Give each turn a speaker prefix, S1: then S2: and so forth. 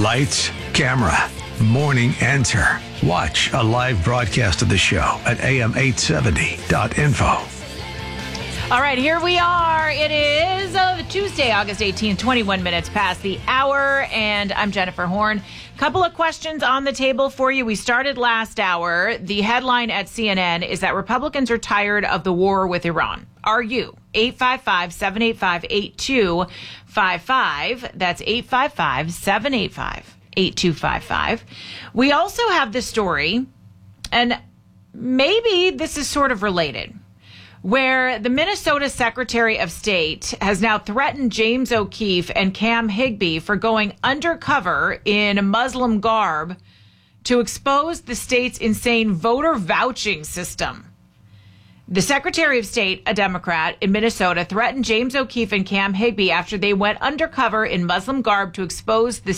S1: Lights, camera, morning answer. Watch a live broadcast of the show at am870.info.
S2: All right, here we are. It is Tuesday, August 18th, 21 minutes past the hour, and I'm Jennifer Horn. Couple of questions on the table for you. We started last hour. The headline at CNN is that Republicans are tired of the war with Iran. Are you? 855-785-8255. That's 855-785-8255. We also have this story, and maybe this is sort of related, where the Minnesota Secretary of State has now threatened James O'Keefe and Cam Higbee for going undercover in Muslim garb to expose the state's insane voter vouching system. The Secretary of State, a Democrat in Minnesota, threatened James O'Keefe and Cam Higbee after they went undercover in Muslim garb to expose the